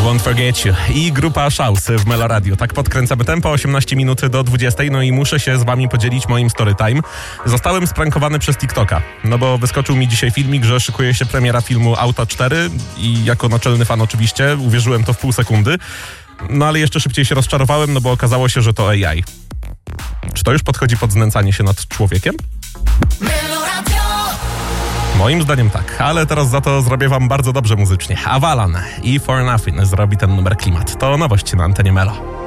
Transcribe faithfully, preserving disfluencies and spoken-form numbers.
Won't Forget You i grupa Szaus w Melo Radio. Tak podkręcamy tempo, osiemnaście minut do dwudziestej. No i muszę się z wami podzielić moim storytime. Zostałem sprankowany przez TikToka, no bo wyskoczył mi dzisiaj filmik, że szykuje się premiera filmu Auta cztery i jako naczelny fan oczywiście uwierzyłem to w pół sekundy. No ale jeszcze szybciej się rozczarowałem, no bo okazało się, że to A I. Czy to już podchodzi pod znęcanie się nad człowiekiem? Moim zdaniem tak, ale teraz za to zrobię wam bardzo dobrze muzycznie. Avalan i For Nothing zrobi ten numer klimat. To nowość na antenie Melo.